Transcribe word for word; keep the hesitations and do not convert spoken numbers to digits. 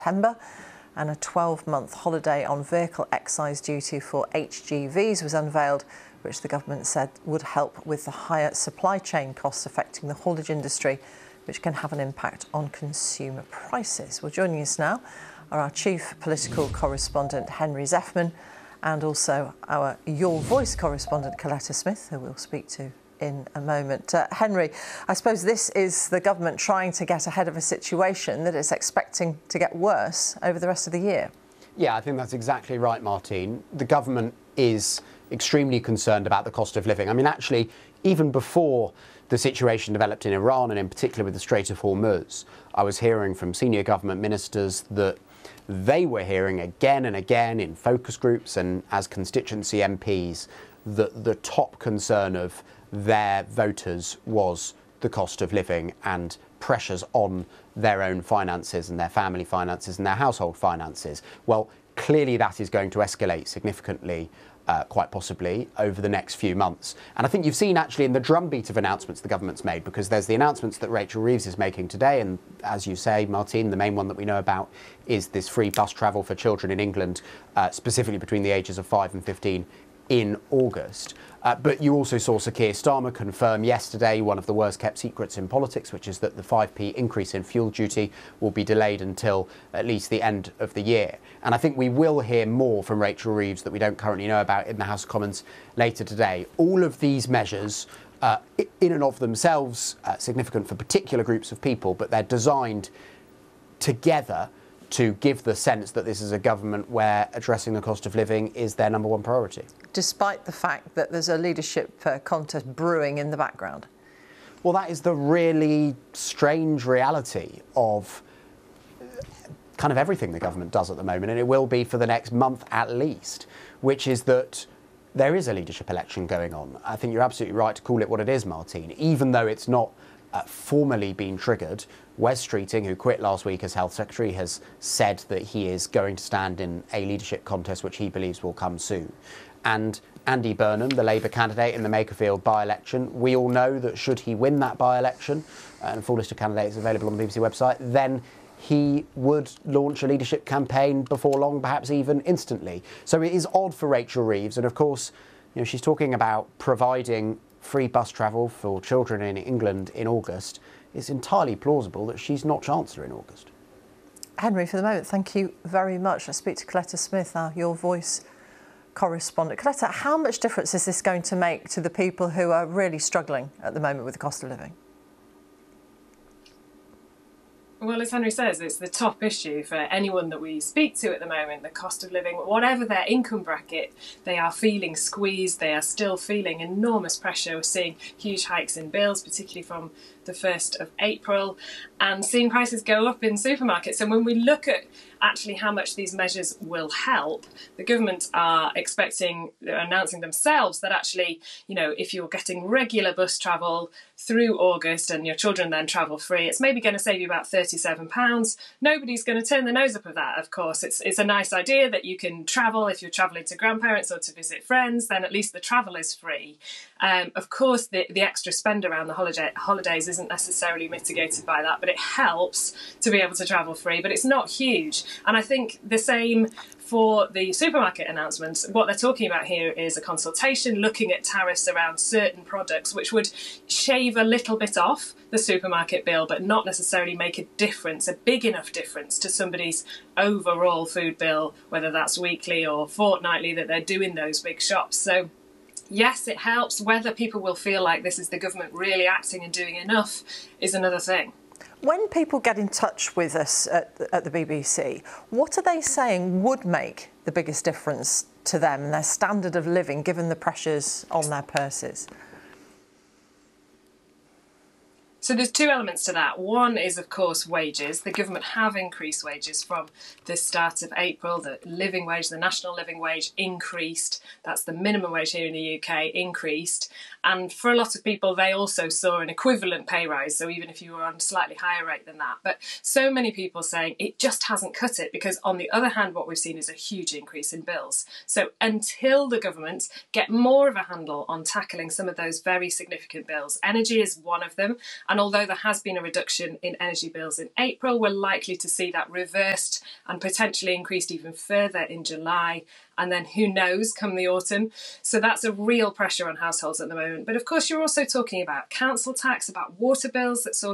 September, and a twelve-month holiday on vehicle excise duty for H G Vs was unveiled, which the government said would help with the higher supply chain costs affecting the haulage industry, which can have an impact on consumer prices. Well, joining us now are our chief political correspondent, Henry Zeffman, and also our Your Voice correspondent, Coletta Smith, who we'll speak to in a moment. Uh, Henry, I suppose this is the government trying to get ahead of a situation that it's expecting to get worse over the rest of the year. Yeah, I think that's exactly right, Martine. The government is extremely concerned about the cost of living. I mean, actually, even before the situation developed in Iran, and in particular with the Strait of Hormuz, I was hearing from senior government ministers that they were hearing again and again in focus groups and as constituency M Ps that the top concern of their voters was the cost of living and pressures on their own finances and their family finances and their household finances. Well, clearly that is going to escalate significantly, uh, quite possibly, over the next few months. And I think you've seen actually in the drumbeat of announcements the government's made, because there's the announcements that Rachel Reeves is making today, and as you say, Martine, the main one that we know about is this free bus travel for children in England, uh, specifically between the ages of five and fifteen, in August. Uh, but you also saw Sir Keir Starmer confirm yesterday one of the worst kept secrets in politics, which is that the five p increase in fuel duty will be delayed until at least the end of the year. And I think we will hear more from Rachel Reeves that we don't currently know about in the House of Commons later today. All of these measures, uh, in and of themselves, uh, significant for particular groups of people, but they're designed together to give the sense that this is a government where addressing the cost of living is their number one priority. Despite the fact that there's a leadership uh, contest brewing in the background. Well, that is the really strange reality of kind of everything the government does at the moment, and it will be for the next month at least, which is that there is a leadership election going on. I think you're absolutely right to call it what it is, Martine, even though it's not Uh, formally been triggered. Wes Streeting, who quit last week as Health Secretary, has said that he is going to stand in a leadership contest which he believes will come soon. And Andy Burnham, the Labour candidate in the Makerfield by-election, we all know that should he win that by-election, and a full list of candidates available on the B B C website, then he would launch a leadership campaign before long, perhaps even instantly. So it is odd for Rachel Reeves, and of course, you know, she's talking about providing free bus travel for children in England in August. It's entirely plausible that she's not Chancellor in August. Henry, for the moment, thank you very much. I speak to Coletta Smith, our Your Voice correspondent. Coletta, how much difference is this going to make to the people who are really struggling at the moment with the cost of living? Well, as Henry says, it's the top issue for anyone that we speak to at the moment, the cost of living. Whatever their income bracket, they are feeling squeezed, they are still feeling enormous pressure. We're seeing huge hikes in bills, particularly from the first of April, and seeing prices go up in supermarkets. And when we look at actually how much these measures will help, the government are expecting, they're announcing themselves that actually, you know, if you're getting regular bus travel through August and your children then travel free, it's maybe going to save you about thirty-seven pounds. Nobody's going to turn the nose up at that, of course. It's, it's a nice idea that you can travel if you're travelling to grandparents or to visit friends, then at least the travel is free. Um, of course, the, the extra spend around the holiday, holidays isn't necessarily mitigated by that, but it helps to be able to travel free, but it's not huge. And I think the same for the supermarket announcements. What they're talking about here is a consultation looking at tariffs around certain products, which would shave a little bit off the supermarket bill, but not necessarily make a difference, a big enough difference to somebody's overall food bill, whether that's weekly or fortnightly that they're doing those big shops. So yes, it helps. Whether people will feel like this is the government really acting and doing enough is another thing. When people get in touch with us at, at the B B C, what are they saying would make the biggest difference to them and their standard of living, given the pressures on their purses? So there's two elements to that. One is, of course, wages. The government have increased wages from the start of April. The living wage, the national living wage increased. That's the minimum wage here in the U K, increased. And for a lot of people, they also saw an equivalent pay rise. So even if you were on a slightly higher rate than that. But so many people saying it just hasn't cut it, because on the other hand, what we've seen is a huge increase in bills. So until the government get more of a handle on tackling some of those very significant bills, energy is one of them. And although there has been a reduction in energy bills in April, we're likely to see that reversed and potentially increased even further in July. And then who knows, come the autumn. So that's a real pressure on households at the moment. But of course, you're also talking about council tax, about water bills that saw